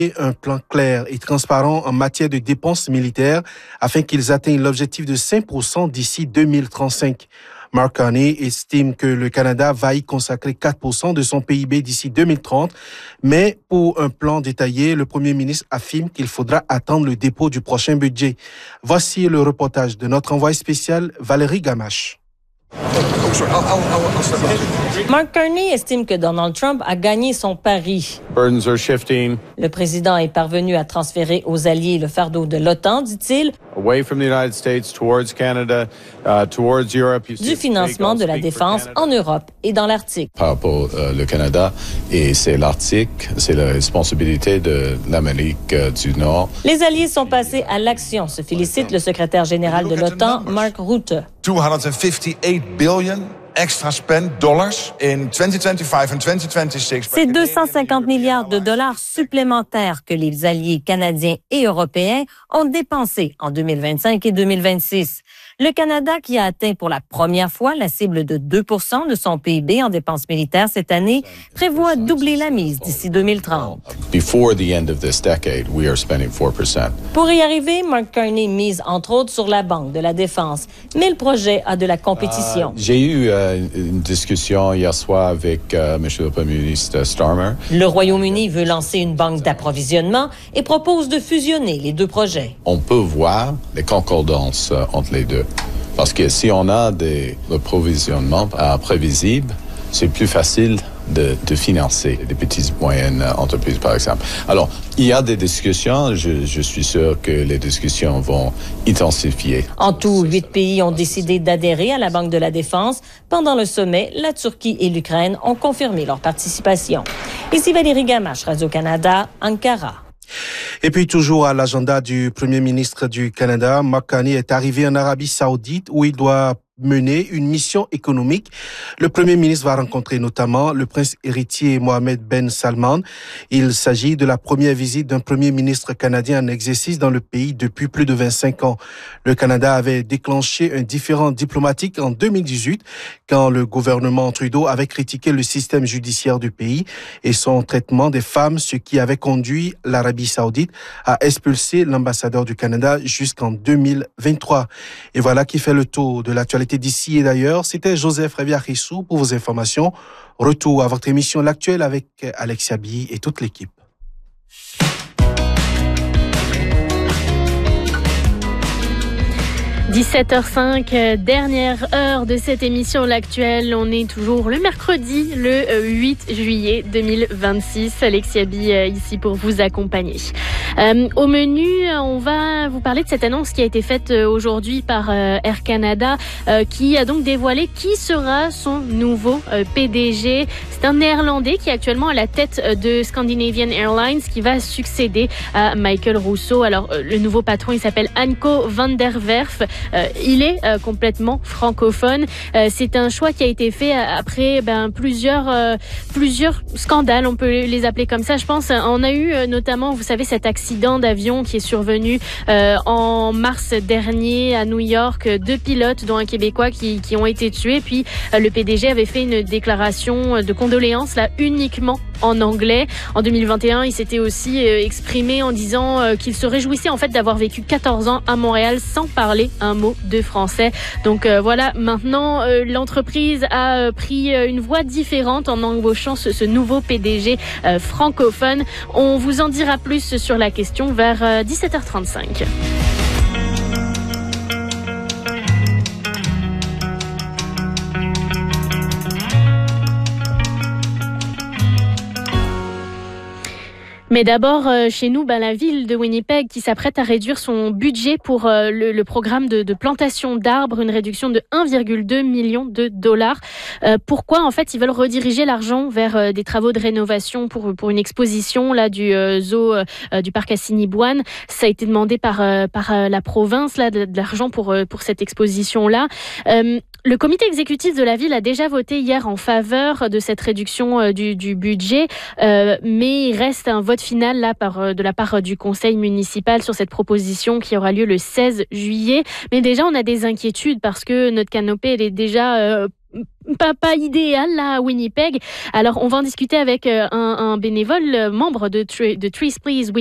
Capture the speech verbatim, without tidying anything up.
un plan clair et transparent en matière de dépenses militaires afin qu'ils atteignent l'objectif de cinq pour cent d'ici deux mille trente-cinq. Mark Carney estime que le Canada va y consacrer quatre pour cent de son P I B d'ici deux mille trente, mais pour un plan détaillé, le Premier ministre affirme qu'il faudra attendre le dépôt du prochain budget. Voici le reportage de notre envoyé spécial Valérie Gamache. Mark Carney estime que Donald Trump a gagné son pari. Burdens are shifting. Le président est parvenu à transférer aux alliés le fardeau de l'OTAN, dit-il, Away from the United States, towards Canada, uh, towards Europe. du financement de la défense en Europe et dans l'Arctique. Par rapport au Canada, et c'est l'Arctique, c'est la responsabilité de l'Amérique du Nord. Les alliés sont passés à l'action, se félicite le secrétaire général de l'OTAN, Mark Rutte. two hundred fifty-eight billion extra spent dollars in twenty twenty-five and twenty twenty-six. C'est deux cent cinquante milliards de dollars supplémentaires que les alliés canadiens et européens ont dépensés en deux mille vingt-cinq et deux mille vingt-six. Le Canada, qui a atteint pour la première fois la cible de deux pour cent de son P I B en dépenses militaires cette année, prévoit doubler la mise d'ici deux mille trente. Before the end of this decade, we are spending four percent. Pour y arriver, Mark Carney mise entre autres sur la Banque de la Défense, mais le projet a de la compétition. Uh, j'ai eu uh, une discussion hier soir avec uh, M. le Premier ministre Starmer. Le Royaume-Uni veut lancer une banque d'approvisionnement et propose de fusionner les deux projets. On peut voir les concordances uh, entre les deux. Parce que si on a des approvisionnements uh, prévisibles, c'est plus facile de, de financer des petites et moyennes entreprises, par exemple. Alors, il y a des discussions. Je, je suis sûr que les discussions vont intensifier. En tout, huit pays ont décidé d'adhérer à la Banque de la Défense. Pendant le sommet, la Turquie et l'Ukraine ont confirmé leur participation. Ici Valérie Gamache, Radio-Canada, Ankara. Et puis toujours à l'agenda du Premier ministre du Canada, Mark Carney est arrivé en Arabie Saoudite où il doit mener une mission économique. Le Premier ministre va rencontrer notamment le prince héritier Mohammed Ben Salman. Il s'agit de la première visite d'un Premier ministre canadien en exercice dans le pays depuis plus de vingt-cinq ans. Le Canada avait déclenché un différend diplomatique en deux mille dix-huit quand le gouvernement Trudeau avait critiqué le système judiciaire du pays et son traitement des femmes, ce qui avait conduit l'Arabie Saoudite à expulser l'ambassadeur du Canada jusqu'en deux mille vingt-trois. Et voilà qui fait le tour de l'actualité d'ici et d'ailleurs. C'était Joseph Réviard-Rissou pour vos informations. Retour à votre émission L'Actuel avec Alexia Billy et toute l'équipe. dix-sept heures cinq, dernière heure de cette émission L'Actuel. On est toujours le mercredi, le huit juillet deux mille vingt-six. Alexia B ici pour vous accompagner. Euh, au menu, on va vous parler de cette annonce qui a été faite aujourd'hui par euh, Air Canada, euh, qui a donc dévoilé qui sera son nouveau euh, P D G. C'est un Néerlandais qui est actuellement à la tête de Scandinavian Airlines, qui va succéder à Michael Rousseau. Alors, euh, le nouveau patron, il s'appelle Anko van der Werf. Euh, il est euh, complètement francophone. Euh, c'est un choix qui a été fait après ben, plusieurs euh, plusieurs scandales, on peut les appeler comme ça. Je pense, on a eu euh, notamment, vous savez, cet accident d'avion qui est survenu euh, en mars dernier à New York. Deux pilotes, dont un Québécois, qui, qui ont été tués. Puis euh, le P D G avait fait une déclaration de condoléances là uniquement en anglais. En deux mille vingt et un, il s'était aussi euh, exprimé en disant euh, qu'il se réjouissait en fait d'avoir vécu quatorze ans à Montréal sans parler un mot de français. Donc euh, voilà, maintenant euh, l'entreprise a euh, pris euh, une voie différente en embauchant ce, ce nouveau P D G euh, francophone. On vous en dira plus sur la question vers euh, dix-sept heures trente-cinq. Mais d'abord, euh, chez nous, ben, la ville de Winnipeg qui s'apprête à réduire son budget pour euh, le, le programme de, de plantation d'arbres, une réduction de un virgule deux million de dollars. Euh, pourquoi? En fait, ils veulent rediriger l'argent vers euh, des travaux de rénovation pour pour une exposition là du euh, zoo euh, du parc Assiniboine. Ça a été demandé par euh, par euh, la province là de, de l'argent pour euh, pour cette exposition là. Euh, Le comité exécutif de la ville a déjà voté hier en faveur de cette réduction euh, du, du budget, euh, mais il reste un vote final là par, euh, de la part du conseil municipal sur cette proposition qui aura lieu le seize juillet. Mais déjà, on a des inquiétudes parce que notre canopée, elle est déjà... Euh, pas, pas idéal là à Winnipeg. Alors, on va en discuter avec un, un bénévole, membre de, de Trees Please